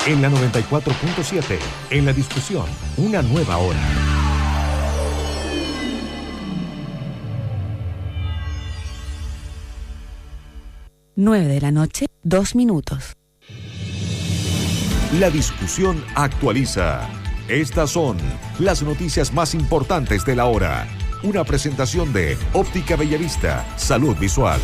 En la 94.7, en la discusión, una nueva hora. Nueve de la noche, 2 minutos. La discusión actualiza. Estas son las noticias más importantes de la hora. Una presentación de Óptica Bellavista, Salud Visual.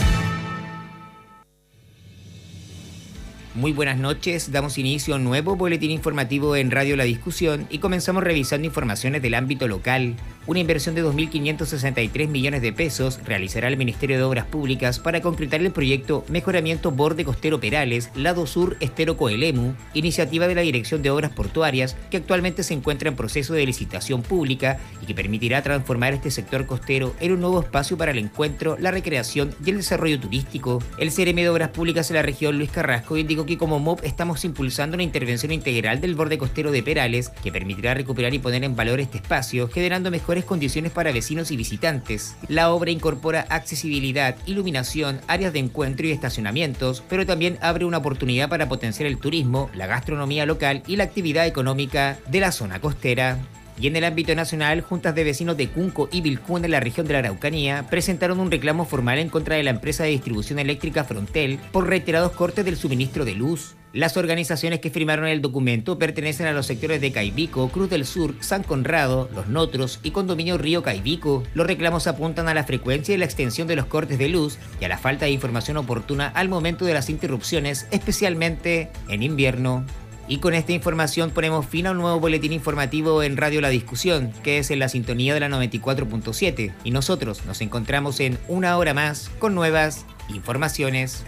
Muy buenas noches, damos inicio a un nuevo boletín informativo en Radio La Discusión y comenzamos revisando informaciones del ámbito local. Una inversión de 2.563 millones de pesos realizará el Ministerio de Obras Públicas para concretar el proyecto Mejoramiento Borde Costero Perales, Lado Sur Estero Coelemu, iniciativa de la Dirección de Obras Portuarias que actualmente se encuentra en proceso de licitación pública y que permitirá transformar este sector costero en un nuevo espacio para el encuentro, la recreación y el desarrollo turístico. El CRM de Obras Públicas de la región, Luis Carrasco, indicó que como MOP estamos impulsando una intervención integral del borde costero de Perales que permitirá recuperar y poner en valor este espacio, generando mejores condiciones para vecinos y visitantes. La obra incorpora accesibilidad, iluminación, áreas de encuentro y estacionamientos, pero también abre una oportunidad para potenciar el turismo, la gastronomía local y la actividad económica de la zona costera. Y en el ámbito nacional, juntas de vecinos de Cunco y Vilcún en la región de la Araucanía presentaron un reclamo formal en contra de la empresa de distribución eléctrica Frontel por reiterados cortes del suministro de luz. Las organizaciones que firmaron el documento pertenecen a los sectores de Caibico, Cruz del Sur, San Conrado, Los Notros y Condominio Río Caibico. Los reclamos apuntan a la frecuencia y la extensión de los cortes de luz y a la falta de información oportuna al momento de las interrupciones, especialmente en invierno. Y con esta información ponemos fin a un nuevo boletín informativo en Radio La Discusión, que es en la sintonía de la 94.7. Y nosotros nos encontramos en una hora más con nuevas informaciones.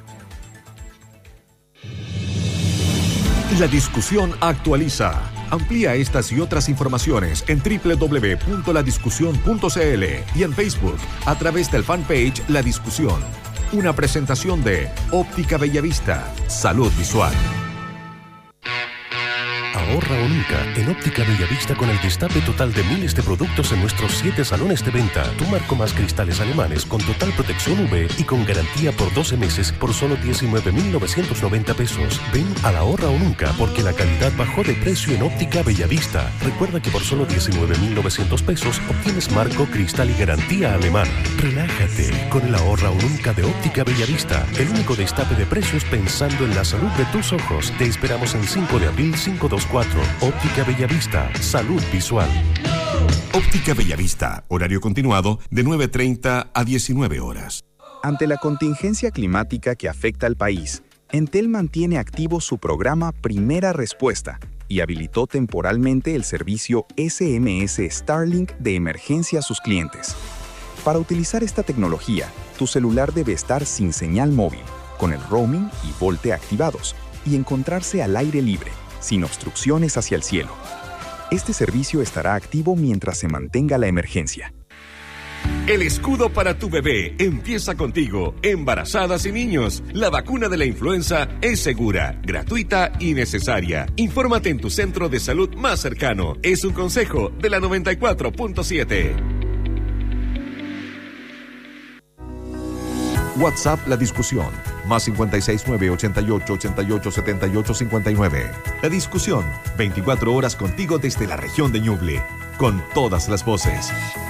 La discusión actualiza. Amplía estas y otras informaciones en www.ladiscusión.cl y en Facebook a través del fanpage La Discusión. Una presentación de Óptica Bellavista, Salud Visual. Ahorra o nunca en Óptica Bellavista con el destape total de miles de productos en nuestros 7 salones de venta. Tu marco más cristales alemanes con total protección UV y con garantía por 12 meses por solo 19.990 pesos. Ven a la Ahorra o nunca porque la calidad bajó de precio en Óptica Bellavista. Recuerda que por solo 19.900 pesos obtienes marco, cristal y garantía alemana. Relájate con el Ahorra o nunca de Óptica Bellavista. El único destape de precios pensando en la salud de tus ojos. Te esperamos en 5 de abril 524. Óptica Bellavista, Salud Visual. Óptica Bellavista, horario continuado de 9:30 a 19 horas. Ante la contingencia climática que afecta al país, Entel mantiene activo su programa Primera Respuesta y habilitó temporalmente el servicio SMS Starlink de emergencia a sus clientes. Para utilizar esta tecnología, tu celular debe estar sin señal móvil, con el roaming y VoLTE activados, y encontrarse al aire libre, sin obstrucciones hacia el cielo. Este servicio estará activo mientras se mantenga la emergencia. El escudo para tu bebé empieza contigo, embarazadas y niños. La vacuna de la influenza es segura, gratuita y necesaria. Infórmate en tu centro de salud más cercano. Es un consejo de la 94.7. WhatsApp La Discusión, más 569-88-88-78-59. La Discusión, 24 horas contigo desde la región de Ñuble, con todas las voces.